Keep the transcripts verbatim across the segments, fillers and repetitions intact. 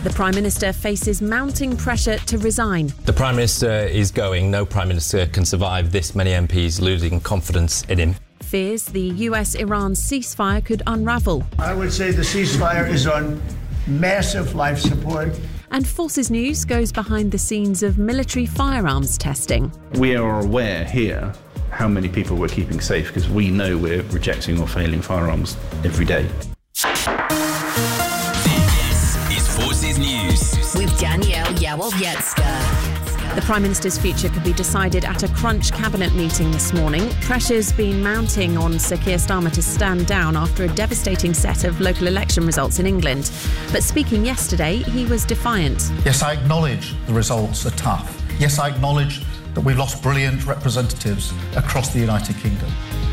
The Prime Minister faces mounting pressure to resign. The Prime Minister is going. No Prime Minister can survive this many M Ps losing confidence in him. Fears the U S-Iran ceasefire could unravel. I would say the ceasefire is on massive life support. And Forces News goes behind the scenes of military firearms testing. We are aware here how many people we're keeping safe because we know we're rejecting or failing firearms every day. This is Forces News with Danielle Yawowiecka. The Prime Minister's future could be decided at a crunch cabinet meeting this morning. Pressure's been mounting on Sir Keir Starmer to stand down after a devastating set of local election results in England. But speaking yesterday, he was defiant. Yes, I acknowledge the results are tough. Yes, I acknowledge that we've lost brilliant representatives across the United Kingdom.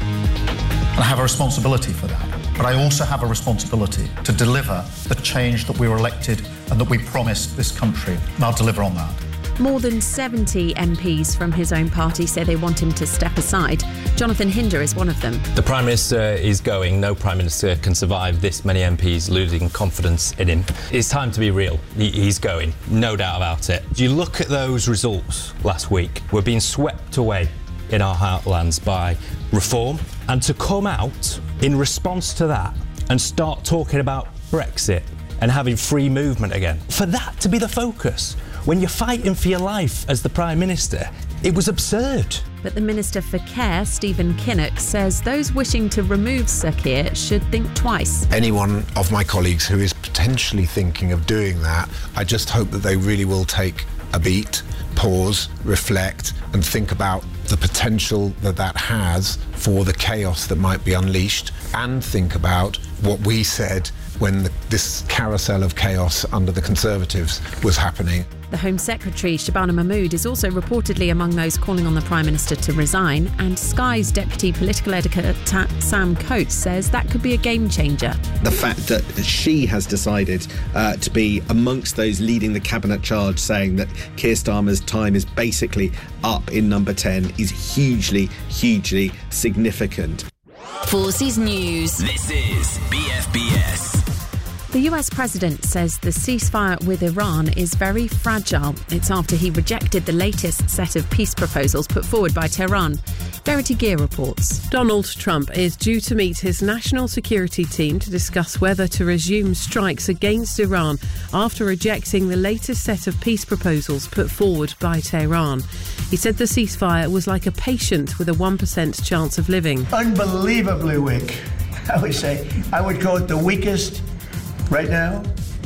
And I have a responsibility for that. But I also have a responsibility to deliver the change that we were elected and that we promised this country. And I'll deliver on that. More than seventy M Ps from his own party say they want him to step aside. Jonathan Hinder is one of them. The Prime Minister is going. No Prime Minister can survive this many M Ps losing confidence in him. It's time to be real. He, he's going. No doubt about it. You look at those results last week. We're being swept away in our heartlands by reform. And to come out in response to that and start talking about Brexit and having free movement again, for that to be the focus when you're fighting for your life as the Prime Minister, it was absurd. But the Minister for Care, Stephen Kinnock, says those wishing to remove Sir Keir should think twice. Anyone of my colleagues who is potentially thinking of doing that, I just hope that they really will take a beat, pause, reflect, and think about the potential that that has for the chaos that might be unleashed, and think about what we said when the, this carousel of chaos under the Conservatives was happening. The Home Secretary, Shabana Mahmood, is also reportedly among those calling on the Prime Minister to resign, and Sky's Deputy Political Editor Ta- Sam Coates says that could be a game changer. The fact that she has decided uh, to be amongst those leading the Cabinet charge, saying that Keir Starmer's time is basically up in number ten, is hugely, hugely significant. Forces News. This is B F B S. The U S President says the ceasefire with Iran is very fragile. It's after he rejected the latest set of peace proposals put forward by Tehran. Verity Gear reports. Donald Trump is due to meet his national security team to discuss whether to resume strikes against Iran after rejecting the latest set of peace proposals put forward by Tehran. He said the ceasefire was like a patient with a one percent chance of living. Unbelievably weak, I would say. I would call it the weakest right now.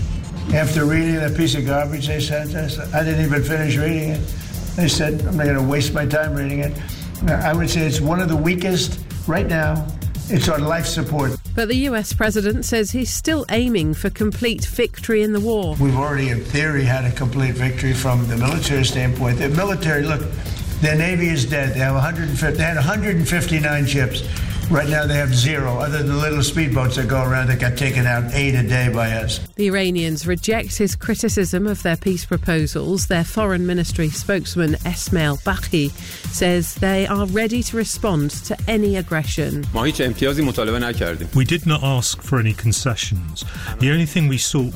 After reading that piece of garbage they sent us, I didn't even finish reading it. They said, I'm not going to waste my time reading it. I would say it's one of the weakest right now. It's on life support. But the U S President says he's still aiming for complete victory in the war. We've already, in theory, had a complete victory from the military standpoint. The military, look, their Navy is dead. They have one hundred fifty, they had one hundred fifty-nine ships. Right now they have zero, other than the little speedboats that go around that got taken out eight a day by us. The Iranians reject his criticism of their peace proposals. Their foreign ministry spokesman, Esmail Baqi, says they are ready to respond to any aggression. We did not ask for any concessions. The only thing we sought